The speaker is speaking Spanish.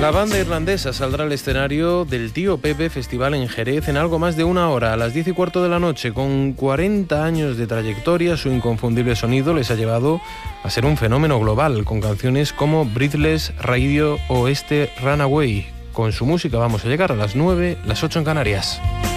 La banda irlandesa saldrá al escenario del Tío Pepe Festival en Jerez en algo más de una hora, a las 10:15 de la noche. Con 40 años de trayectoria, su inconfundible sonido les ha llevado a ser un fenómeno global, con canciones como Breathless, Radio o Runaway. Con su música vamos a llegar a las 9, las 8 en Canarias.